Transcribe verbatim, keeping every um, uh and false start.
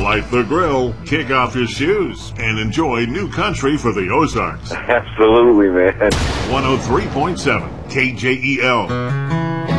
Light the grill, kick off your shoes, and enjoy new country for the Ozarks. Absolutely, man. one oh three point seven K J E L.